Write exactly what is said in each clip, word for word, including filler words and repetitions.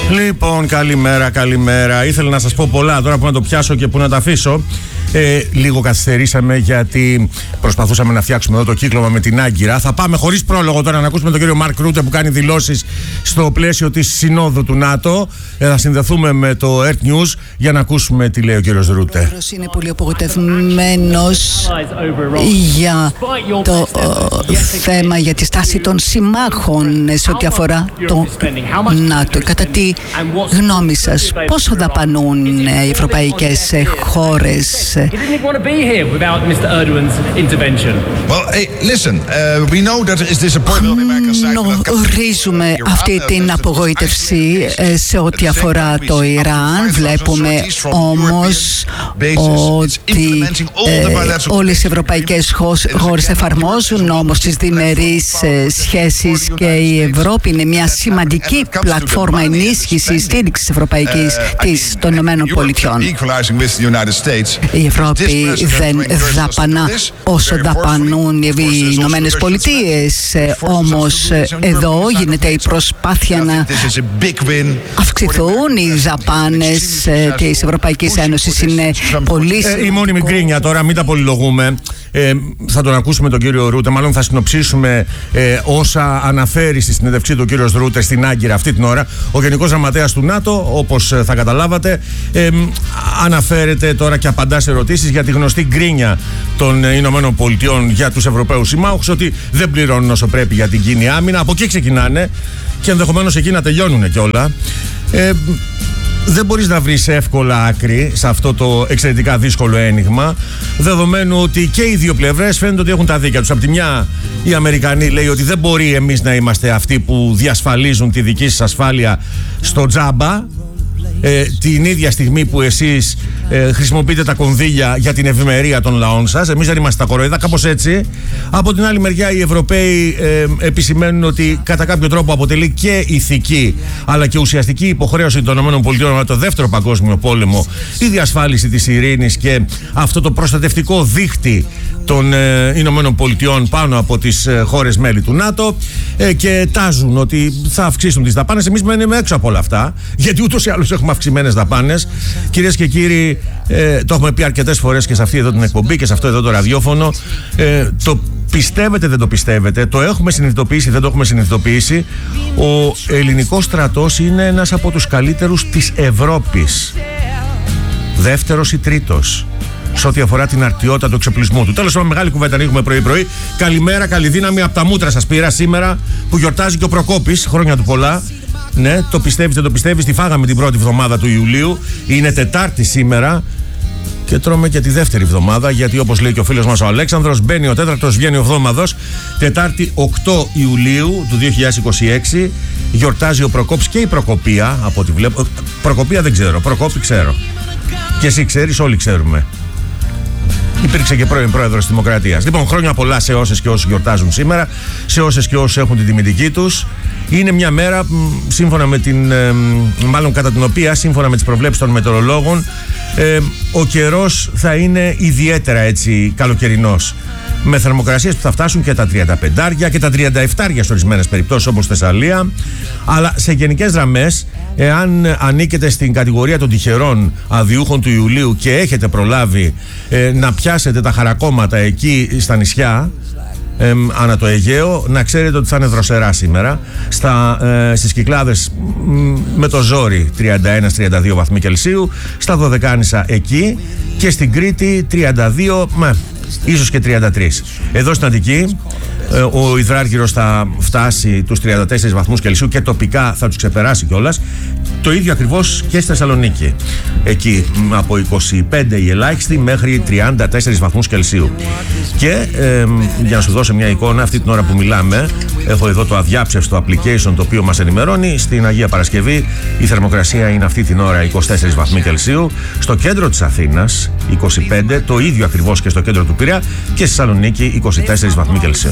Λοιπόν, καλημέρα, καλημέρα. Ήθελα να σας πω πολλά, τώρα που να το πιάσω και που να τα αφήσω. Ε, λίγο καθυστερήσαμε γιατί προσπαθούσαμε να φτιάξουμε εδώ το κύκλωμα με την Άγκυρα. Θα πάμε χωρίς πρόλογο τώρα να ακούσουμε τον κύριο Μαρκ Ρούτε που κάνει δηλώσεις στο πλαίσιο της Συνόδου του ΝΑΤΟ. Ε, θα συνδεθούμε με το Earth News για να ακούσουμε τι λέει ο κύριος Ρούτε. Ο πρόεδρος είναι πολύ απογοητευμένος για το ε, θέμα, για τη στάση των συμμάχων σε ό,τι αφορά το ΝΑΤΟ. Κατά τη γνώμη σας, πόσο δαπανούν οι ευρωπαϊκές χώρες? Γνωρίζουμε αυτή την απογοήτευση σε ό,τι αφορά το Ιράν. Βλέπουμε όμως ότι ε, όλες οι ευρωπαϊκές χώρες εφαρμόζουν όμως τις διμερείς σχέσεις και η Ευρώπη είναι μια σημαντική πλατφόρμα ενίσχυσης στήριξης ευρωπαϊκής της των Ηνωμένων Πολιτειών. Η Ευρώπη δεν δαπανά όσο δαπανούν οι Ηνωμένες Πολιτείες. Όμως εδώ γίνεται η προσπάθεια να αυξηθούν οι δαπάνες της Ευρωπαϊκής Ένωσης. Είναι πολύ ε, η μόνιμη γκρίνια τώρα, μην τα πολυλογούμε. Ε, θα τον ακούσουμε τον κύριο Ρούτε, μάλλον θα συνοψίσουμε ε, όσα αναφέρει στη συνέντευξή του ο κύριος Ρούτε στην Άγκυρα αυτή την ώρα. Ο Γενικός Γραμματέας του ΝΑΤΟ, όπως θα καταλάβατε, ε, αναφέρεται τώρα και απαντά σε ερωτήσεις για τη γνωστή γκρίνια των Ηνωμένων Πολιτειών για τους Ευρωπαίους συμμάχους, ότι δεν πληρώνουν όσο πρέπει για την κοινή άμυνα. Από εκεί ξεκινάνε και ενδεχομένως εκεί να τελειώνουν κιόλα. Ε, Δεν μπορείς να βρεις εύκολα άκρη σε αυτό το εξαιρετικά δύσκολο ένιγμα, δεδομένου ότι και οι δύο πλευρές φαίνεται ότι έχουν τα δίκια τους. Από τη μια, οι Αμερικανοί λέει ότι δεν μπορεί εμείς να είμαστε αυτοί που διασφαλίζουν τη δική σας ασφάλεια στο τζάμπα, Ε, την ίδια στιγμή που εσείς ε, χρησιμοποιείτε τα κονδύλια για την ευημερία των λαών σας. Εμείς δεν είμαστε τα κοροϊδά, κάπως έτσι. Από την άλλη μεριά, οι Ευρωπαίοι ε, επισημαίνουν ότι κατά κάποιο τρόπο αποτελεί και ηθική αλλά και ουσιαστική υποχρέωση των ΗΠΑ με το δεύτερο παγκόσμιο πόλεμο η διασφάλιση της ειρήνης και αυτό το προστατευτικό δίχτυ των ε, Ηνωμένων Πολιτειών πάνω από τις ε, χώρες μέλη του ΝΑΤΟ, ε, και τάζουν ότι θα αυξήσουν τις δαπάνες. Εμείς μένουμε έξω από όλα αυτά, γιατί ούτως ή άλλως έχουμε αυξημένες δαπάνες. Κυρίες και κύριοι, ε, το έχουμε πει αρκετές φορές και σε αυτή εδώ την εκπομπή και σε αυτό εδώ το ραδιόφωνο. Ε, το πιστεύετε, δεν το πιστεύετε, το έχουμε συνειδητοποιήσει, δεν το έχουμε συνειδητοποιήσει. Ο ελληνικός στρατός είναι ένας από τους καλύτερους της Ευρώπης. Δεύτερος ή τρίτος σε ό,τι αφορά την αρτιότητα του εξοπλισμού του. Τέλος πάντων, μεγάλη κουβέντα ανοίγουμε πρωί-πρωί. Καλημέρα, καλή δύναμη από τα μούτρα σας πήρα σήμερα που γιορτάζει και ο Προκόπης, χρόνια του πολλά. Ναι, το πιστεύεις, δεν το πιστεύεις, τη φάγαμε την πρώτη εβδομάδα του Ιουλίου. Είναι Τετάρτη σήμερα και τρώμε και τη δεύτερη εβδομάδα, γιατί όπως λέει και ο φίλος μας ο Αλέξανδρος, μπαίνει ο τέταρτος, βγαίνει ο εβδόμαδος. Τετάρτη οκτώ Ιουλίου του δύο χιλιάδες είκοσι έξι γιορτάζει ο Προκόπης και η Προκοπία, από ό,τι βλέπω. Προκοπία δεν ξέρω, Προκόπη ξέρω. Και εσύ ξέρεις, όλοι ξέρουμε. Υπήρξε και πρώην πρόεδρος της Δημοκρατίας. Λοιπόν, χρόνια πολλά σε όσες και όσους γιορτάζουν σήμερα, σε όσες και όσους έχουν την τιμητική τους. Είναι μια μέρα, σύμφωνα με την, μάλλον κατά την οποία, σύμφωνα με τις προβλέψεις των μετεωρολόγων, ε, ο καιρός θα είναι ιδιαίτερα έτσι καλοκαιρινός. Με θερμοκρασίες που θα φτάσουν και τα τριάντα πέντε και τα τριάντα επτά σε ορισμένες περιπτώσεις, όπως Θεσσαλία. Αλλά σε γενικές γραμμές, εάν ανήκετε στην κατηγορία των τυχερών αδιούχων του Ιουλίου και έχετε προλάβει ε, να πιάσετε τα χαρακόμματα εκεί στα νησιά, Ε, ανά το Αιγαίο, να ξέρετε ότι θα είναι δροσερά σήμερα. Στα, ε, στις Κυκλάδες με το ζόρι τριάντα ένα τριάντα δύο βαθμοί Κελσίου, στα Δωδεκάνησα εκεί και στην Κρήτη τριάντα δύο, με, ίσως και τριάντα τρία. Εδώ στην Αττική ε, ο υδράργυρος θα φτάσει τους τριάντα τέσσερις βαθμούς Κελσίου και τοπικά θα τους ξεπεράσει κιόλας. Το ίδιο ακριβώς και στη Θεσσαλονίκη. Εκεί από είκοσι πέντε η ελάχιστη μέχρι τριάντα τέσσερις βαθμούς Κελσίου. Και ε, για να σου δώσω μια εικόνα, αυτή την ώρα που μιλάμε, έχω εδώ το αδιάψευστο application το οποίο μας ενημερώνει. Στην Αγία Παρασκευή η θερμοκρασία είναι αυτή την ώρα είκοσι τέσσερις βαθμοί Κελσίου. Στο κέντρο της Αθήνας είκοσι πέντε, το ίδιο ακριβώς και στο κέντρο του Πειραιά, και στη Θεσσαλονίκη είκοσι τέσσερις βαθμοί Κελσίου.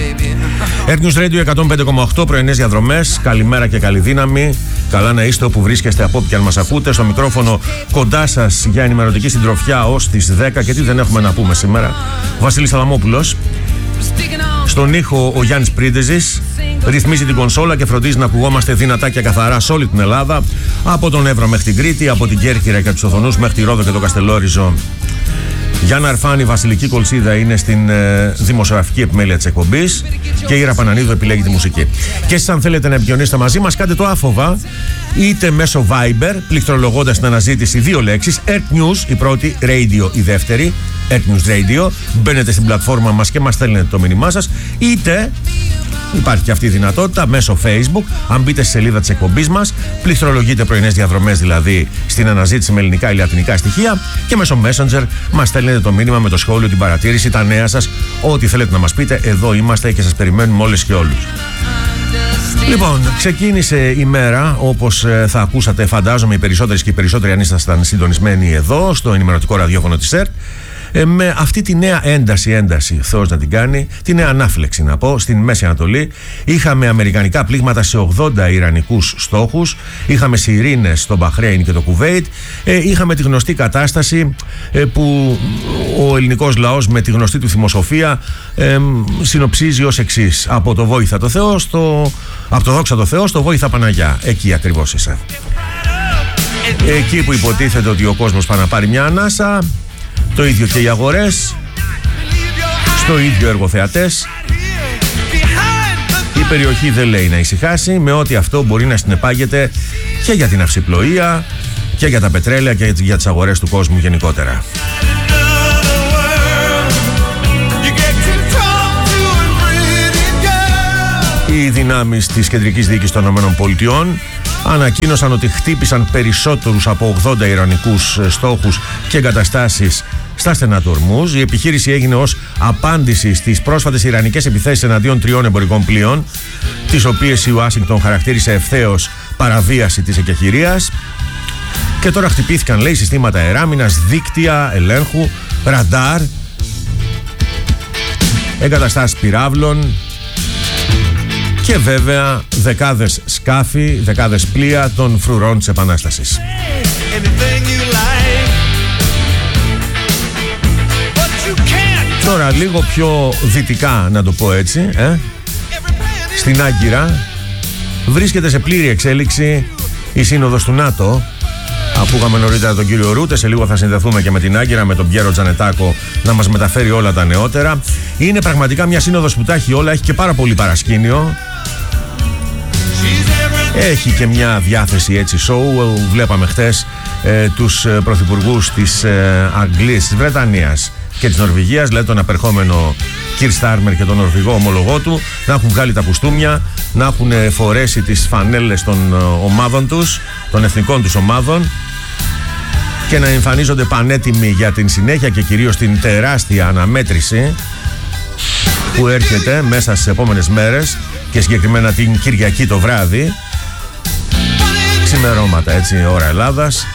Earth News Radio εκατόν πέντε κόμμα οκτώ, πρωινές διαδρομές. Καλημέρα και καλή δύναμη. Καλά να είστε όπου βρίσκεστε, από όπου και αν μας ακούτε. Στο μικρόφωνο κοντά σας για ενημερωτική συντροφιά ως τις δέκα. Και τι δεν έχουμε να πούμε σήμερα. Βασίλης Αδαμόπουλος. Στον ήχο ο Γιάννης Πρίντεζης. Ρυθμίζει την κονσόλα και φροντίζει να ακουγόμαστε δυνατά και καθαρά σε όλη την Ελλάδα. Από τον Εύρο μέχρι την Κρήτη, από την Κέρκυρα και τους Οθονούς μέχρι τη Ρόδο και το Καστελόριζο. Γιάννα Αρφάνη, Βασιλική Κολσίδα είναι στην ε, δημοσιογραφική επιμέλεια της εκπομπής και η Ήρα Πανανίδου επιλέγει τη μουσική. Και εσείς, αν θέλετε να επικοινωνήσετε μαζί μας, κάντε το άφοβα είτε μέσω Viber, πληκτρολογώντας την αναζήτηση δύο λέξεις, Earth News η πρώτη, Radio η δεύτερη, Earth News Radio. Μπαίνετε στην πλατφόρμα μας και μας στέλνετε το μήνυμά σας, είτε υπάρχει και αυτή η δυνατότητα μέσω Facebook. Αν μπείτε στη σελίδα της εκπομπής μας, πληκτρολογείτε πρωινές διαδρομές, δηλαδή στην αναζήτηση με ελληνικά ή λατινικά στοιχεία, και μέσω Messenger μας στέλνετε το μήνυμα με το σχόλιο, την παρατήρηση, τα νέα σας, ό,τι θέλετε να μας πείτε. Εδώ είμαστε και σας περιμένουμε όλες και όλους. Λοιπόν, ξεκίνησε η μέρα, όπως θα ακούσατε, φαντάζομαι οι περισσότερες και οι περισσότεροι, αν ήσασταν συντονισμένοι εδώ στο ενημερωτικό ραδιόφωνο της ΕΡΤ, με αυτή τη νέα ένταση, ένταση, Θεός να την κάνει, τη νέα ανάφλεξη να πω, στην Μέση Ανατολή. Είχαμε αμερικανικά πλήγματα σε ογδόντα ιρανικούς στόχους, είχαμε σιρήνες στο Μπαχρέιν και το Κουβέιτ, ε, είχαμε τη γνωστή κατάσταση ε, που ο ελληνικός λαός με τη γνωστή του θυμοσοφία ε, συνοψίζει ως εξής: από το βόηθα το Θεό, στο, από το δόξα το Θεό στο βόηθα Παναγιά. Εκεί ακριβώς είσαι. Εκεί που υποτίθεται ότι ο κόσμος πάει να πάρει μια ανάσα, το ίδιο και οι αγορές, στο ίδιο εργοθεατές. Η περιοχή δεν λέει να ησυχάσει, με ό,τι αυτό μπορεί να συνεπάγεται και για την αυσιπλοεία και για τα πετρέλαια και για τις αγορές του κόσμου γενικότερα. Οι δυνάμεις της κεντρικής διοίκησης των ΗΠΑ ανακοίνωσαν ότι χτύπησαν περισσότερους από ογδόντα ιρανικούς στόχους και εγκαταστάσεις στα στενά του Ορμούζ. Η επιχείρηση έγινε ως απάντηση στις πρόσφατες ιρανικές επιθέσεις εναντίον τριών εμπορικών πλοίων, τις οποίες η Ουάσιγκτον χαρακτήρισε ευθέως παραβίαση της εκεχηρίας. Και τώρα χτυπήθηκαν, λέει, συστήματα αεράμινας, δίκτυα ελέγχου, ραντάρ, εγκαταστάσεις πυράβλων και βέβαια δεκάδες σκάφη, δεκάδες πλοία των φρουρών της Επανάστασης. Τώρα λίγο πιο δυτικά, να το πω έτσι, ε? στην Άγκυρα βρίσκεται σε πλήρη εξέλιξη η σύνοδος του ΝΑΤΟ. Αφού είχαμε νωρίτερα τον κύριο Ρούτε, σε λίγο θα συνδεθούμε και με την Άγκυρα, με τον Πιέρο Τζανετάκο, να μας μεταφέρει όλα τα νεότερα. Είναι πραγματικά μια σύνοδος που τα έχει όλα, έχει και πάρα πολύ παρασκήνιο. Έχει και μια διάθεση έτσι show. Βλέπαμε χτες ε, τους πρωθυπουργούς της ε, Αγγλίας, της Βρετανίας και της Νορβηγίας, δηλαδή τον απερχόμενο Κιρ Στάρμερ και τον Νορβηγό ομολογό του, να έχουν βγάλει τα κουστούμια, να έχουν φορέσει τις φανέλες των ομάδων τους, των εθνικών τους ομάδων, και να εμφανίζονται πανέτοιμοι για την συνέχεια και κυρίως την τεράστια αναμέτρηση που έρχεται μέσα στις επόμενες μέρες και συγκεκριμένα την Κυριακή το βράδυ, ξημερώματα έτσι, ώρα Ελλάδας,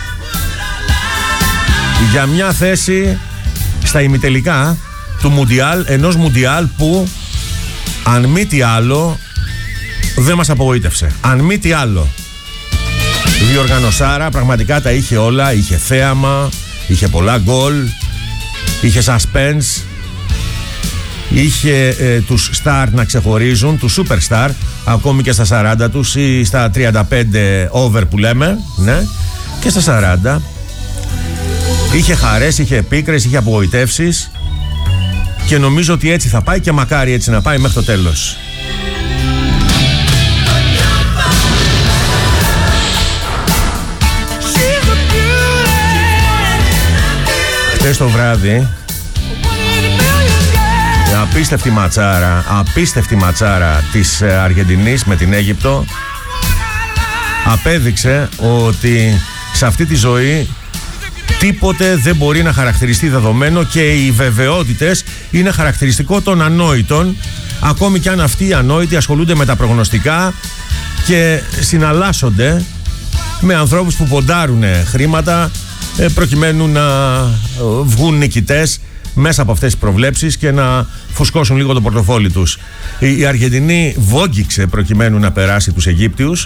για μια θέση στα ημιτελικά του Μουντιάλ, ενός Μουντιάλ που αν μη τι άλλο δεν μας απογοήτευσε. Αν μη τι άλλο, διοργανωσάρα, πραγματικά τα είχε όλα, είχε θέαμα, είχε πολλά γκολ, είχε suspense, είχε ε, τους star να ξεχωρίζουν, τους superstar, ακόμη και στα σαράντα τους ή στα τριάντα πέντε over που λέμε, ναι, και στα σαράντα. Είχε χαρές, είχε επίκρες, είχε απογοητεύσεις, και νομίζω ότι έτσι θα πάει και μακάρι έτσι να πάει μέχρι το τέλος. Χτες το βράδυ, απίστευτη ματσάρα, απίστευτη ματσάρα της Αργεντινής με την Αίγυπτο απέδειξε ότι σε αυτή τη ζωή τίποτε δεν μπορεί να χαρακτηριστεί δεδομένο, και οι βεβαιότητες είναι χαρακτηριστικό των ανόητων, ακόμη και αν αυτοί οι ανόητοι ασχολούνται με τα προγνωστικά και συναλλάσσονται με ανθρώπους που ποντάρουν χρήματα προκειμένου να βγουν νικητές μέσα από αυτές τις προβλέψεις και να φουσκώσουν λίγο το πορτοφόλι τους. Η Αργεντινή βόγγιξε προκειμένου να περάσει τους Αιγύπτιους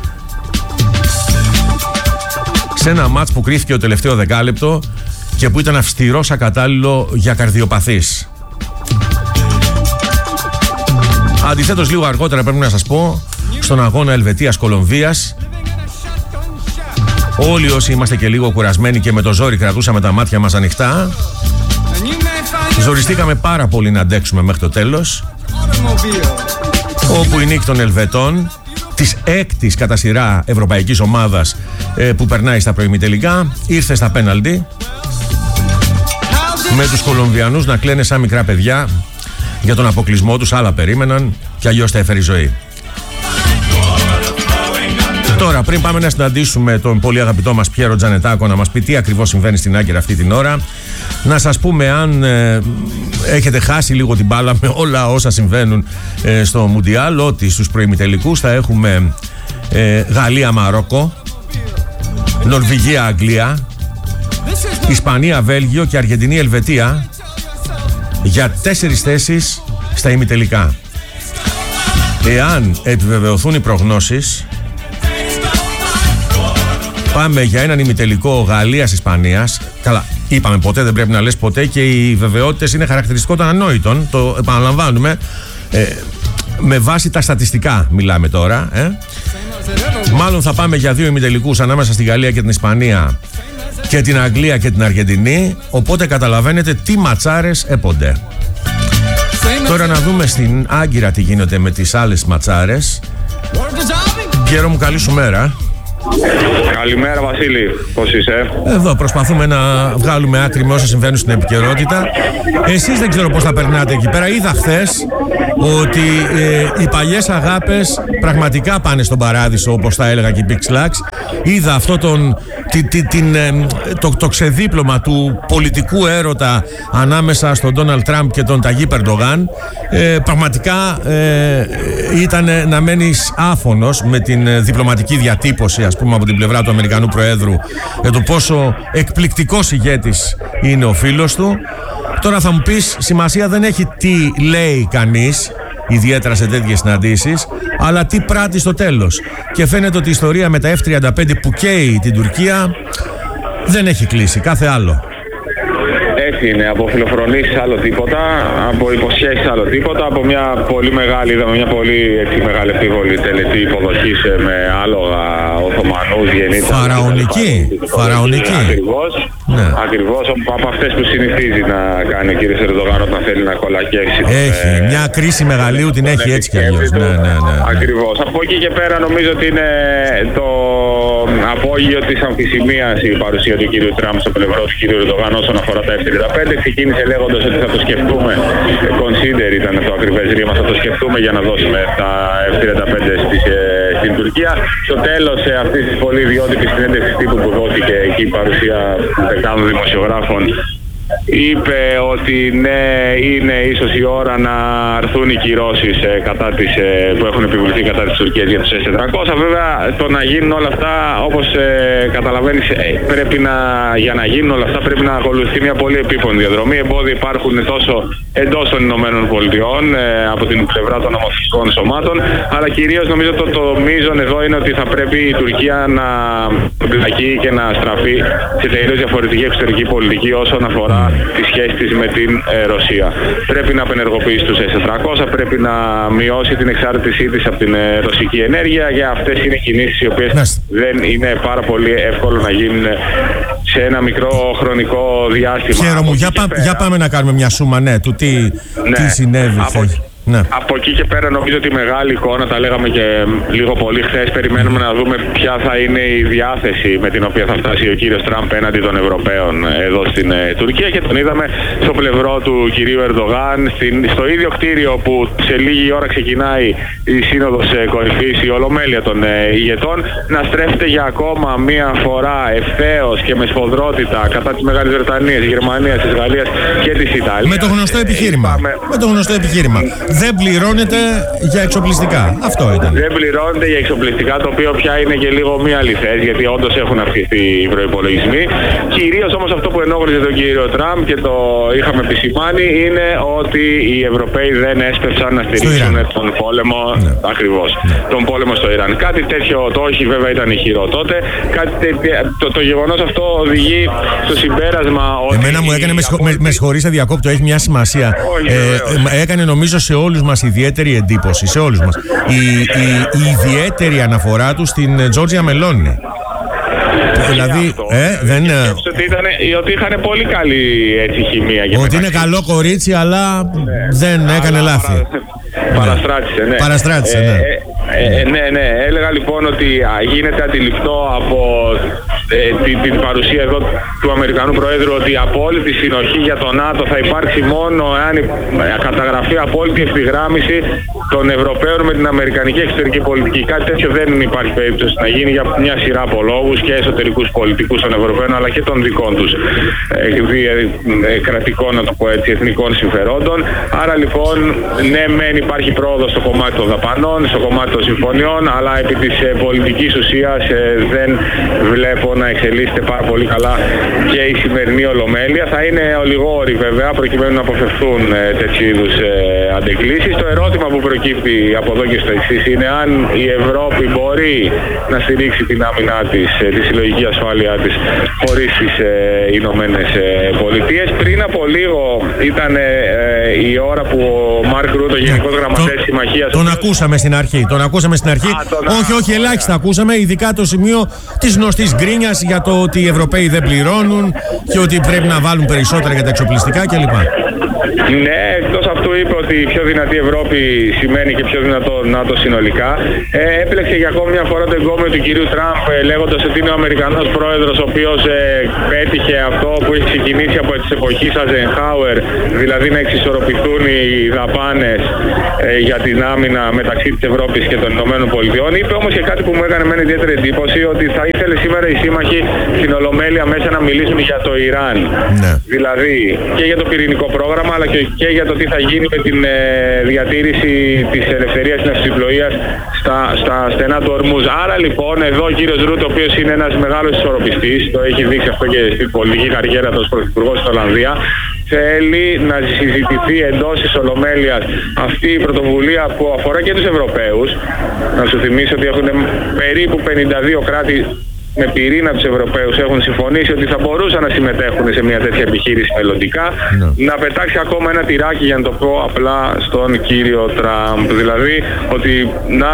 σε ένα μάτς που κρίθηκε το τελευταίο δεκάλεπτο και που ήταν αυστηρός ακατάλληλο για καρδιοπαθείς. Αντιθέτως, λίγο αργότερα πρέπει να σας πω, στον αγώνα Ελβετίας-Κολομβίας, όλοι όσοι είμαστε και λίγο κουρασμένοι και με το ζόρι κρατούσαμε τα μάτια μας ανοιχτά, ζοριστήκαμε πάρα πολύ να αντέξουμε μέχρι το τέλος, όπου η νίκη των Ελβετών, της έκτης κατά σειρά ευρωπαϊκής ομάδας ε, που περνάει στα προημιτελικά, ήρθε στα πέναλτι, με τους Κολομβιανούς να κλαίνε σαν μικρά παιδιά για τον αποκλεισμό τους. Άλλα περίμεναν και αλλιώς θα έφερε η ζωή. Τώρα, πριν πάμε να συναντήσουμε τον πολύ αγαπητό μας Πιέρο Τζανετάκο να μας πει τι ακριβώς συμβαίνει στην Άγκυρα αυτή την ώρα, να σας πούμε αν ε, έχετε χάσει λίγο την μπάλα με όλα όσα συμβαίνουν ε, στο Μουντιάλ, ότι στους προημιτελικούς θα έχουμε ε, Γαλλία-Μαρόκο, Νορβηγία-Αγγλία, Ισπανία-Βέλγιο και Αργεντινή-Ελβετία για τέσσερις θέσεις στα ημιτελικά. Εάν επιβεβαιωθούν οι προγνώσεις, πάμε για έναν ημιτελικό Γαλλίας-Ισπανίας. Καλά, είπαμε ποτέ, δεν πρέπει να λες ποτέ, και οι βεβαιότητες είναι χαρακτηριστικό των ανόητων. Το επαναλαμβάνουμε. Ε, με βάση τα στατιστικά μιλάμε τώρα. Ε. Μάλλον θα πάμε για δύο ημιτελικούς ανάμεσα στη Γαλλία και την Ισπανία και την Αγγλία και την Αργεντινή. Οπότε καταλαβαίνετε τι ματσάρες έπονται. Τώρα να δούμε στην Άγκυρα τι γίνεται με τις άλλες ματσάρες. Πιέρο μου, καλή σου μέρα. Καλημέρα Βασίλη, πώς είσαι? Εδώ προσπαθούμε να βγάλουμε άκρη με όσα συμβαίνουν στην επικαιρότητα. Εσείς δεν ξέρω πώς θα περνάτε εκεί πέρα. Είδα χθες ότι ε, οι παλιές αγάπες πραγματικά πάνε στον παράδεισο, όπως τα έλεγα και οι Big Slacks. Είδα αυτό τον, τη, τη, την, ε, το, το ξεδίπλωμα του πολιτικού έρωτα ανάμεσα στον Ντόναλντ Τραμπ και τον Ταγί Ερντογάν. Ε, πραγματικά ε, ήταν να μένεις άφωνος με την ε, διπλωματική διατύπωση, ας πούμε, από την πλευρά του Αμερικανού Προέδρου για το πόσο εκπληκτικός ηγέτης είναι ο φίλος του. Τώρα θα μου πεις, σημασία δεν έχει τι λέει κανείς, ιδιαίτερα σε τέτοιες συναντήσεις, αλλά τι πράττει στο τέλος. Και φαίνεται ότι η ιστορία με τα εφ τριάντα πέντε που καίει την Τουρκία δεν έχει κλείσει, κάθε άλλο. Έτσι είναι, από φιλοφρονήσεις άλλο τίποτα, από υποσχέσεις άλλο τίποτα, από μια πολύ μεγάλη, είδαμε μια πολύ έτσι, μεγάλη επίβολη τελετή υποδοχής με άλογα Οθωμανούς γεννήτες. Φαραωνική, φαραωνική. Ακριβώς, ναι. Ακριβώς από αυτές που συνηθίζει να κάνει ο κύριος Ερντογάν όταν θέλει να κολακεύσει. Έχει, ε, μια κρίση μεγαλείου την έχει έτσι κι αλλιώς. Ναι, ναι, ναι, ναι. Ακριβώς. Από εκεί και πέρα νομίζω ότι είναι το απόγειο της αμφισημίας η παρουσία του κύριου Τραμπ στο πλευρό του κύριου Ερντογάν όσον αφορά τα εφ τριάντα πέντε. Ξεκίνησε λέγοντας ότι θα το σκεφτούμε, consider ήταν το ακριβές ρήμα, θα το σκεφτούμε για να δώσουμε τα εφ τριάντα πέντε στις, ε, στην Τουρκία. Στο τέλος ε, αυτής της πολύ ιδιότυπης συνέντευξης τύπου που δόθηκε εκεί η παρουσία δεκάδων δημοσιογράφων, είπε ότι ναι, είναι ίσως η ώρα να έρθουν οι κυρώσεις ε, κατά της, ε, που έχουν επιβληθεί κατά της Τουρκίας για τους ες τετρακόσια. Βέβαια, το να γίνουν όλα αυτά, όπως ε, καταλαβαίνεις, ε, πρέπει να, για να γίνουν όλα αυτά πρέπει να ακολουθεί μια πολύ επίπονη διαδρομή. Εμπόδια υπάρχουν τόσο εντός των Ηνωμένων Πολιτειών, ε, από την πλευρά των νομοθετικών σωμάτων, αλλά κυρίως νομίζω το, το μείζον εδώ είναι ότι θα πρέπει η Τουρκία να μπλακεί και να στραφεί σε τελείως διαφορετική εξωτερική πολιτική όσον αφορά τη σχέση της με την ε, Ρωσία. Πρέπει να απενεργοποιήσει τους ες τετρακόσια, πρέπει να μειώσει την εξάρτησή της από την ε, ρωσική ενέργεια. Για αυτές είναι κινήσεις οι οποίες Νες. δεν είναι πάρα πολύ εύκολο να γίνουν σε ένα μικρό χρονικό διάστημα. Χαίρομαι, για, πά, για πάμε να κάνουμε μια σούμα, ναι, του τι, ναι, τι συνέβη. Από... Ναι. Από εκεί και πέρα νομίζω ότι η μεγάλη εικόνα, τα λέγαμε και λίγο πολύ χθες, περιμένουμε να δούμε ποια θα είναι η διάθεση με την οποία θα φτάσει ο κύριος Τραμπ έναντι των Ευρωπαίων εδώ στην ε, Τουρκία, και τον είδαμε στο πλευρό του κυρίου Ερντογάν, στην, στο ίδιο κτίριο που σε λίγη ώρα ξεκινάει η Σύνοδος ε, Κορυφής, η Ολομέλεια των ε, ηγετών, να στρέφεται για ακόμα μία φορά ευθέως και με σφοδρότητα κατά της Μεγάλης Βρετανίας, της Γερμανίας, της Γαλλίας και της Ιταλίας. Με το γνωστό επιχείρημα. Ε, με το γνωστό επιχείρημα. Δεν πληρώνεται για εξοπλιστικά. Αυτό ήταν. Δεν πληρώνεται για εξοπλιστικά, το οποίο πια είναι και λίγο μη αληθές, γιατί όντως έχουν αυξηθεί οι προϋπολογισμοί. Κυρίως όμως αυτό που ενόχλησε τον κύριο Τραμπ και το είχαμε επισημάνει είναι ότι οι Ευρωπαίοι δεν έσπευσαν να στηρίξουν τον πόλεμο. Ναι. Ακριβώς. Ναι. Τον πόλεμο στο Ιράν. Κάτι τέτοιο, το όχι βέβαια ήταν ηχηρό τότε. Κάτι τέτοιο, το, το γεγονός αυτό οδηγεί στο συμπέρασμα ότι. Εμένα μου έκανε, με, με, με συγχωρείς, διακόπτω, έχει μια σημασία. Όχι, ε, έκανε νομίζω σε όλους μας ιδιαίτερη εντύπωση, σε όλους μας, η, η, η ιδιαίτερη αναφορά του στην Τζόρτζια Μελόνι. Δηλαδή, ε, δεν είναι. Ότι, ήταν, ότι είχαν πολύ καλή έτσι, χημεία. Ότι μεταξύ. Είναι καλό κορίτσι, αλλά ναι, δεν αλλά έκανε λάθη. Παρα... Παραστράτησε, ναι. Παραστράτησε, ναι. Ε, ε, ναι, ναι. Έλεγα λοιπόν ότι α, γίνεται αντιληπτό από ε, την, την παρουσία εδώ του Αμερικανού Προέδρου ότι η απόλυτη συνοχή για το ΝΑΤΟ θα υπάρξει μόνο εάν ε, καταγραφεί απόλυτη ευθυγράμμιση των Ευρωπαίων με την Αμερικανική εξωτερική πολιτική. Κάτι τέτοιο δεν υπάρχει περίπτωση να γίνει για μια σειρά από λόγους και εσωτερικούς πολιτικούς των Ευρωπαίων αλλά και των δικών τους ε, ε, κρατικών, να το πω έτσι, εθνικών συμφερόντων. Άρα λοιπόν, ναι, μεν υπάρχει πρόοδος στο κομμάτι των δαπανών, στο κομμάτι των συμφωνιών, αλλά επί της ε, πολιτικής ουσίας ε, δεν βλέπω να εξελίσσεται πάρα πολύ καλά και η σημερινή ολομέλεια. Θα είναι ολιγόροι βέβαια προκειμένου να αποφευθούν ε, τέτοιου είδους ε, αντεκκλήσεις. Το ερώτημα που προκύπτει από εδώ και στο εξής είναι αν η Ευρώπη μπορεί να στηρίξει την άμυνά της, ε, τη συλλογική ασφάλειά της χωρίς τις ε, Ηνωμένες ε, Πολιτείες. Πριν από λίγο ήταν ε, ε, η ώρα που ο Μάρκ Ρούτ, ο Γενικός Γραμματέας της Συμμαχίας... Τον ακούσαμε στην αρχή, τον ακούσαμε στην αρχή. Α, τον... Όχι, όχι, ελάχιστα ακούσαμε, ειδικά το σημείο της γνωστής γκρίνιας για το ότι οι Ευρωπαίοι δεν πληρώνουν και ότι πρέπει να βάλουν περισσότερα για τα εξοπλιστικά κλπ. Ναι, εκτός αυτού είπε ότι η πιο δυνατή Ευρώπη σημαίνει και πιο δυνατό ΝΑΤΟ συνολικά. Ε, έπλεξε για ακόμη μια φορά το εγκόμιο του κυρίου Τραμπ ε, λέγοντας ότι είναι ο Αμερικανός πρόεδρος ο οποίος ε, πέτυχε αυτό που έχει ξεκινήσει από τις εποχές Αζενχάουερ, δηλαδή να εξισορροπηθούν οι δαπάνες ε, για την άμυνα μεταξύ της Ευρώπης και των Ηνωμένων Πολιτειών. Είπε όμως και κάτι που μου έκανε με ιδιαίτερη εντύπωση, ότι θα ήθελε σήμερα οι σύμμαχοι στην Ολομέλεια μέσα να μιλήσουν για το Ιράν. Ναι. Δηλαδή και για το πυρηνικό πρόγραμμα αλλά και, και για το τι θα γίνει με την ε, διατήρηση της ελευθερίας της ναυσιπλοείας στα, στα στενά του Ορμούζ. Άρα λοιπόν εδώ ο κύριος Ρούτ, ο οποίος είναι ένας μεγάλος ισορροπιστής, το έχει δείξει αυτό και στην πολιτική καριέρα του ως πρωθυπουργός στην Ολλανδία, θέλει να συζητηθεί εντός της Ολομέλειας αυτή η πρωτοβουλία που αφορά και τους Ευρωπαίους. Να σου θυμίσω ότι έχουν περίπου πενήντα δύο κράτη με πυρήνα τους Ευρωπαίους έχουν συμφωνήσει ότι θα μπορούσαν να συμμετέχουν σε μια τέτοια επιχείρηση μελλοντικά. No. Να πετάξει ακόμα ένα τυράκι, για να το πω απλά, στον κύριο Τραμπ. Δηλαδή ότι να...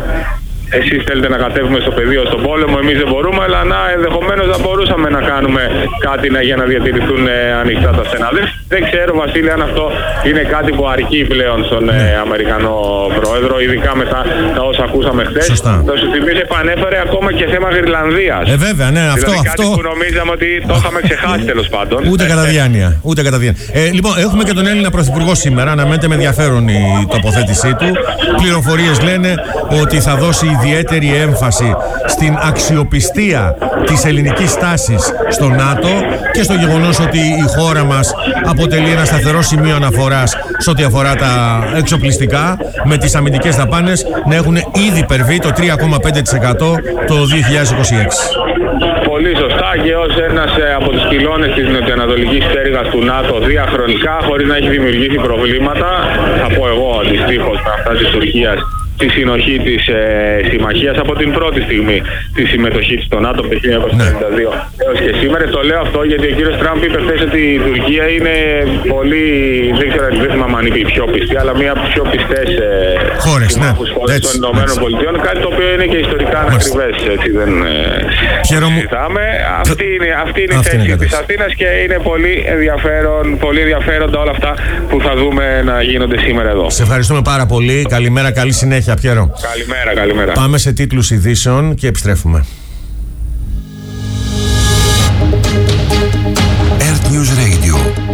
Εσείς θέλετε να κατέβουμε στο πεδίο, στον πόλεμο, εμείς δεν μπορούμε, αλλά να ενδεχομένως θα μπορούσαμε να κάνουμε κάτι να, για να διατηρηθούν ε, ανοιχτά τα στενά. Δεν, δεν ξέρω, Βασίλη, αν αυτό είναι κάτι που αρκεί πλέον στον ε, Αμερικανό Πρόεδρο, ειδικά μετά τα όσα ακούσαμε χθες. Το σου θυμίζω, επανέφερε ακόμα και θέμα Γρυλανδίας. Ε, βέβαια, ναι, αυτό. Δηλαδή αυτό... κάτι που νομίζαμε ότι το είχαμε ξεχάσει τέλος πάντων. Ούτε κατά διάνοια. Ούτε κατά διάνοια. Ε, λοιπόν, έχουμε και τον Έλληνα Πρωθυπουργό σήμερα, αναμένεται με ενδιαφέρον η τοποθέτησή του. Πληροφορίες λένε ότι θα δώσει ιδιαίτερη έμφαση στην αξιοπιστία της ελληνικής στάσης στο ΝΑΤΟ και στο γεγονός ότι η χώρα μας αποτελεί ένα σταθερό σημείο αναφοράς σε ό,τι αφορά τα εξοπλιστικά, με τις αμυντικές δαπάνες να έχουν ήδη υπερβεί το τρία κόμμα πέντε τοις εκατό το δύο χιλιάδες είκοσι έξι. Πολύ σωστά, και ως ένας από τους πυλώνες της νοτιοανατολικής πτέρυγας του ΝΑΤΟ διαχρονικά, χωρίς να έχει δημιουργήσει προβλήματα, θα πω εγώ αντιστοίχως με αυτά της Τουρκίας, τη συνοχή της ε, συμμαχίας από την πρώτη στιγμή τη συμμετοχή της στο ΝΑΤΟ από το χίλια εννιακόσια ενενήντα δύο ναι. έως και σήμερα. Το λέω αυτό γιατί ο κύριος Τραμπ είπε χθες ότι η Τουρκία είναι πολύ, δεν ξέρω αν δεν θυμάμαι αν είπε η πιο πιστή, αλλά μία από τις πιο πιστές ε, χώρες ναι. των Ηνωμένων Πολιτειών, κάτι το οποίο είναι και ιστορικά ανακριβές, έτσι δεν ε, συζητάμε. Αυτή είναι, αυτή είναι αυτή η θέση της Αθήνας και είναι πολύ ενδιαφέρον, πολύ ενδιαφέροντα όλα αυτά που θα δούμε να γίνονται σήμερα εδώ. Σε ευχαριστούμε πάρα πολύ. Καλημέρα, καλή συνέχεια. Πιέρο. Καλημέρα, καλημέρα. Πάμε σε τίτλους ειδήσεων και επιστρέφουμε.